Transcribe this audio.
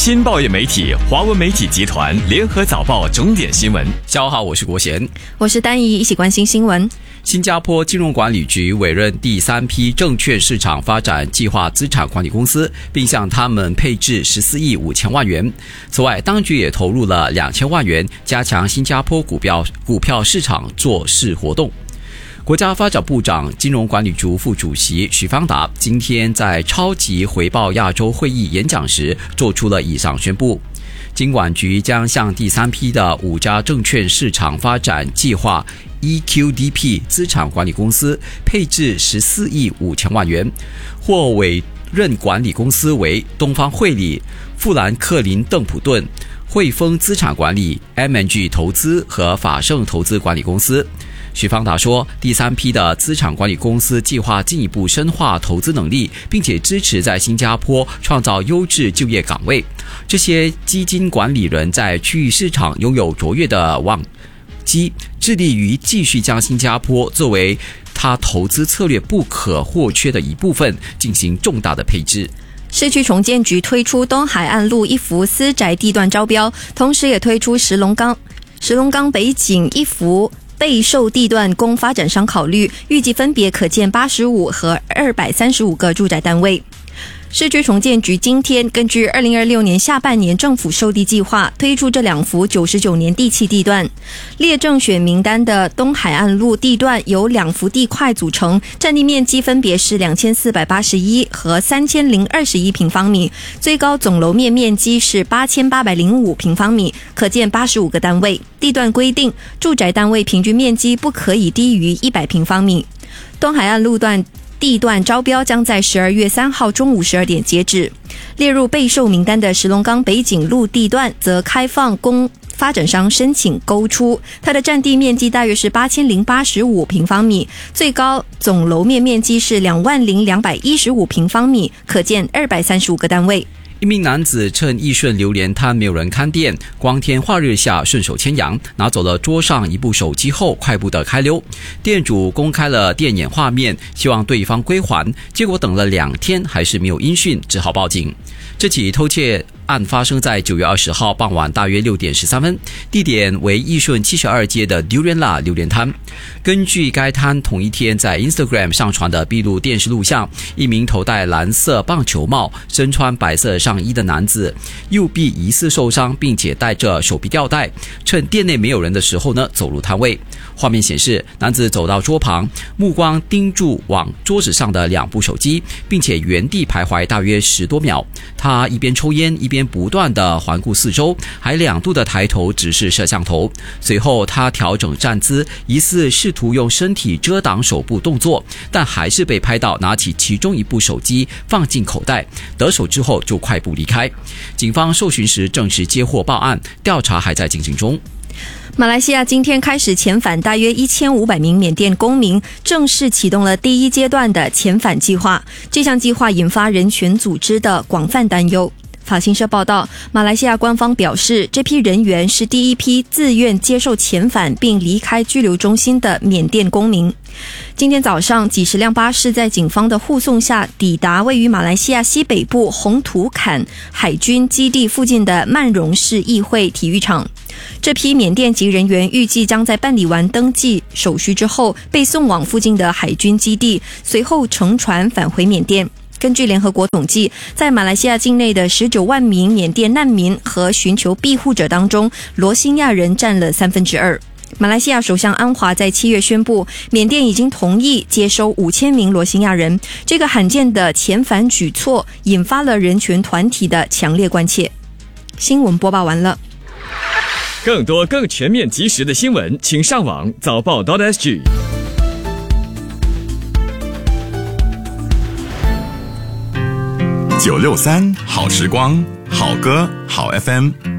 新报业媒体华文媒体集团联合早报重点新闻。 下午好，我是国贤， 我是丹怡，一起关心新闻。 新加坡金融管理局委任第3批证券市场发展计划资产管理公司，并向他们配置14亿5千万元。此外，当局也投入了2000万元，加强新加坡股票市场做市活动。国家发展部长、金融管理局副主席许方达今天在超级回报亚洲会议演讲时做出了以上宣布。金管局将向第3批的5家证券市场发展计划 EQDP 资产管理公司配置14亿5千万元，或委任管理公司为东方汇理、富兰克林邓普顿、汇丰资产管理、M&G 投资和法盛投资管理公司。许方达说，第3批的资产管理公司计划进一步深化投资能力，并且支持在新加坡创造优质就业岗位。这些基金管理人在区域市场拥有卓越的望基，致力于继续将新加坡作为他投资策略不可或缺的一部分，进行重大的配置。 市区重建局推出东海岸路一幅私宅地段招标，同时也推出石龙岗北景一幅备售地段供发展商考虑，预计分别可建85和235个住宅单位。市区重建局今天根据2026年下半年政府售地计划推出这2幅99年地契地段，列正选名单的东海岸路地段由2幅地块组成，占地面积分别是2481和3021平方米，最高总楼面面积是8805平方米，可建85个单位。地段规定，住宅单位平均面积不可以低于100平方米。东海岸路地段招标将在12月3号中午12点截止。列入备售名单的石龙岗北景路地段则开放供发展商申请勾出，它的占地面积大约是8085平方米，最高总楼面面积是20215平方米，可建235个单位。 一名男子趁义顺榴莲摊没有人看店，光天化日下顺手牵羊，拿走了桌上一部手机后快步的开溜。店主公开了电眼画面，希望对方归还，结果等了2天还是没有音讯，只好报警。这起偷窃案发生在9月20号傍晚大约6点13分，地点为义顺72街的榴莲辣榴莲摊。根据该摊同一天在 Instagram 上传的闭路电视录像，一名头戴蓝色棒球帽、身穿白色上衣的男子，右臂疑似受伤，并且带着手臂吊带，趁店内没有人的时候走入摊位。画面显示，男子走到桌旁，目光盯住往桌子上的2部手机，并且原地徘徊大约10多秒。他一边抽烟一边不断地环顾四周，还2度的抬头直视摄像头。随后他调整站姿，疑似试图用身体遮挡手部动作，但还是被拍到拿起其中一部手机放进口袋，得手之后就快步离开。警方受询时证实接获报案，调查还在进行中。 马来西亚今天开始遣返大约1500名缅甸公民，正式启动了第1阶段的遣返计划。这项计划引发人权组织的广泛担忧。法新社报道，马来西亚官方表示，这批人员是第一批自愿接受遣返并离开拘留中心的缅甸公民。今天早上，几十辆巴士在警方的护送下抵达位于马来西亚西北部红土坎海军基地附近的曼荣市议会体育场。这批缅甸籍人员预计将在办理完登记手续之后被送往附近的海军基地，随后乘船返回缅甸。根据联合国统计，在马来西亚境内的19万名缅甸难民和寻求庇护者当中，罗兴亚人占了2/3。马来西亚首相安华在7月宣布，缅甸已经同意接收5000名罗兴亚人。这个罕见的遣返举措引发了人权团体的强烈关切。新闻播报完了。 更多更全面及时的新闻，请上网早报.sg。 963好时光，好歌好 FM。